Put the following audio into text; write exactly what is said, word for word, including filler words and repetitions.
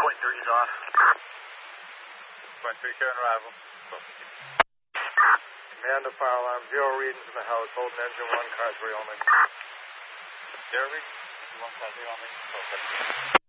Point three is off. Point three, current arrival. Command to fire alarm. Zero readings in the house. Holding engine one, car three only. Zero readings? One, car three only.